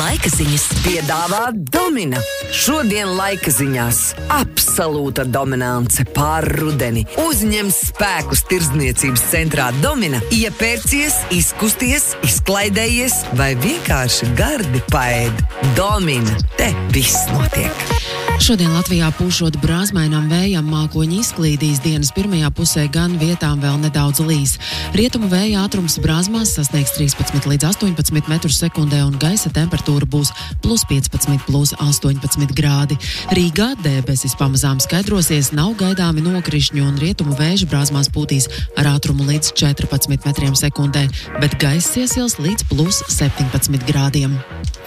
laika ziņas piedāvā Domina. Šodien laika ziņās absolūta dominance pār rudeni. Uzņem spēkus tirdzniecības centrā Domina, iepērcies, izkusties, izklaidējies vai vienkārši gardi paēd. Domina, te viss notiek. Šodien Latvijā pūšot brāzmainam vējam, mākoņi izklīdīs, dienas pirmajā pusē gan vietām vēl nedaudz līs. Rietumu vēja ātrums brāzmās sasniegs 13 līdz 18 metrus sekundē un gaisa temperatūra būs +15, +18 grādi. Rīgā debesis pamazām skaidrosies, nav gaidāmi nokrišņi un rietumu vēju brāzmās pūtīs ar ātrumu līdz 14 metriem sekundē, bet gaiss iesils līdz +17 grādiem.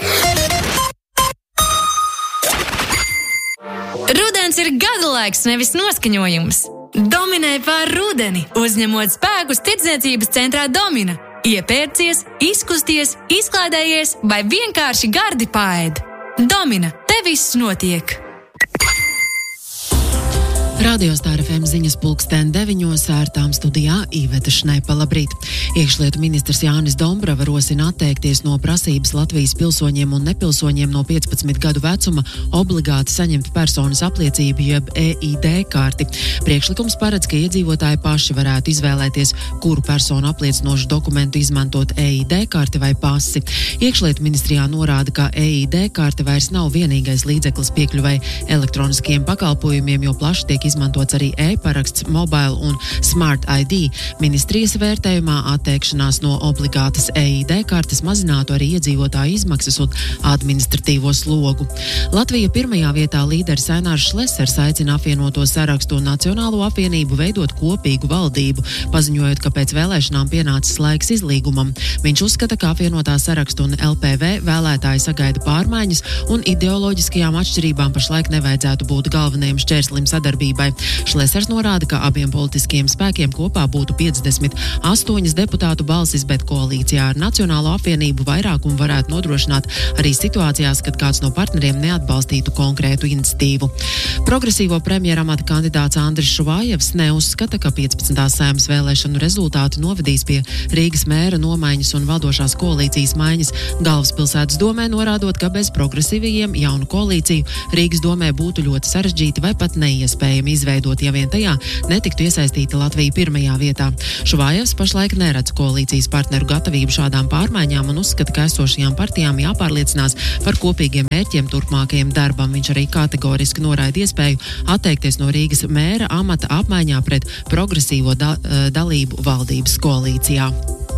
Rudens ir gada laiks, nevis noskaņojums. Dominē pār rudeni, uzņemot spēkus tirdzniecības centrā Domina. Iepērcies, izkusties, izklaidējies vai vienkārši gardi paēd. Domina, te viss notiek. Radio Star FM ziņas pulksten 9 ērtām studijā Iveta Šnepa. Labrīt! Iekšlietu ministrs Jānis Dombrava rosina atteikties no prasības Latvijas pilsoņiem un nepilsoņiem no 15 gadu vecuma obligāti saņemt personas apliecību jeb EID karti. Priekšlikums paredz, ka iedzīvotāji paši varētu izvēlēties, kuru personu apliecinošu dokumentu izmantot EID karti vai pasi. Iekšlietu ministrijā norāda, ka EID karte vairs nav vienīgais līdzeklis piekļuvai elektroniskiem pakalpojumiem, jo plaši tiek izmantots arī e-paraksts, mobile un smart ID. Ministrijas vērtējumā atteikšanās no obligātas EID kartes mazinātu arī iedzīvotāju izmaksas un administratīvo slogu. Latvija pirmajā vietā līderis Ainārs Šlesers aicina apvienoto sarakstu un Nacionālo apvienību veidot kopīgu valdību, paziņojot, ka pēc vēlēšanām pienācis laiks izlīgumam. Viņš uzskata, ka apvienotā sarakstu un LPV vēlētāji sagaida pārmaiņas un ideoloģiskajām atšķirībām pašlaik nevajadzētu būt galvenajiem šķērslim sadarbībai. Šlesers norāda, ka abiem politiskiem spēkiem kopā būtu 58 deputātu balsis, bet koalīcijā ar Nacionālo apvienību vairākumu varētu nodrošināt arī situācijās, kad kāds no partneriem neatbalstītu konkrētu iniciatīvu. Progresīvo premjera amata kandidāts Andris Šuvājevs neuzskata, ka 15. Saeimas vēlēšanu rezultāti novedīs pie Rīgas mēra nomaiņas un valdošās koalīcijas maiņas galvaspilsētas domē, norādot, ka bez progresīvajiem jaunu koalīciju Rīgas domē būtu ļoti sarežģīti vai pat neiespējami izveidot, ja vien tajā netiktu iesaistīta Latvija pirmajā vietā. Šuvājevs pašlaik neredz koalīcijas partneru gatavību šādām pārmaiņām un uzskata, ka esošajām partijām jāpārliecinās par kopīgiem mērķiem turpmākajam darbam. Viņš arī kategoriski noraida iespēju atteikties no Rīgas mēra amata apmaiņā pret progresīvo dalību valdības koalīcijā.